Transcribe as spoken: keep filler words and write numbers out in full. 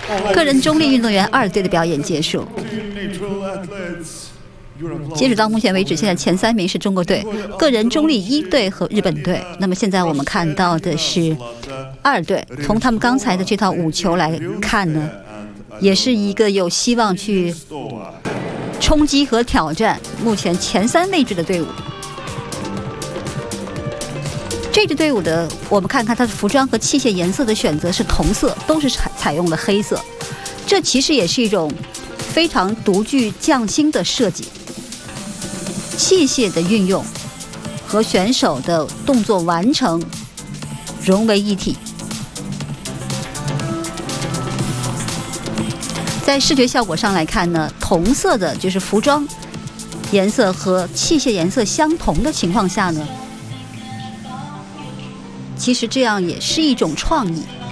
个人中立运动员二队的表演结束。截止到目前为止，现在前三名是中国队、个人中立一队和日本队。那么现在我们看到的是二队，从他们刚才的这套五球来看呢，也是一个有希望去冲击和挑战目前前三位置的队伍。这支队伍的，我们看看它的服装和器械颜色的选择是同色，都是采采用了黑色。这其实也是一种非常独具匠心的设计。器械的运用和选手的动作完成融为一体，在视觉效果上来看呢，同色的就是服装颜色和器械颜色相同的情况下呢，其实这样也是一种创意。